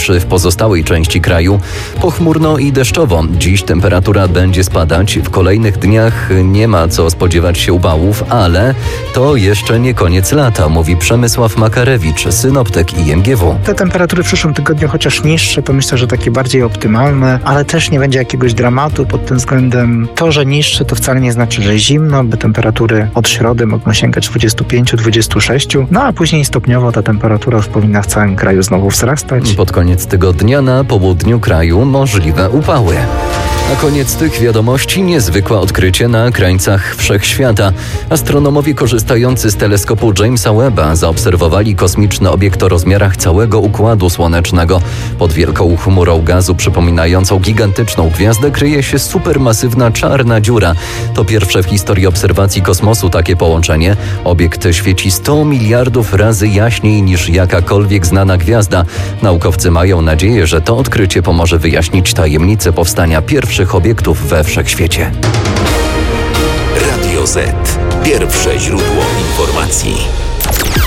lecz w pozostałej części kraju pochmurno i deszczowo. Dziś temperatura będzie spadać. W kolejnych dniach nie ma co spodziewać się upałów, ale to jeszcze nie koniec lata, mówi Przemysław Makarewicz, synoptyk IMGW. Te temperatury w przyszłym tygodniu, chociaż niższe, to myślę, że takie bardziej optymalne, ale też nie będzie jakiegoś dramatu pod tym względem. To, że niższe, to wcale nie znaczy, że zimno, by temperatury od środy mogą sięgać 25-26, a później stopniowo ta temperatura już powinna w całym kraju znowu wzrastać. Pod koniec tygodnia na południu kraju możliwe upały. Na koniec tych wiadomości niezwykłe odkrycie na krańcach wszechświata. Astronomowie korzystający z teleskopu Jamesa Webba zaobserwowali kosmiczny obiekt o rozmiarach całego Układu Słonecznego. Pod wielką chmurą gazu przypominającą gigantyczną gwiazdę kryje się supermasywna czarna dziura. To pierwsze w historii obserwacji kosmosu takie połączenie. Obiekt świeci 100 miliardów razy jaśniej niż jakakolwiek znana gwiazda. Naukowcy mają nadzieję, że to odkrycie pomoże wyjaśnić tajemnicę powstania pierwszych obiektów we wszechświecie. Radio Z. Pierwsze źródło informacji.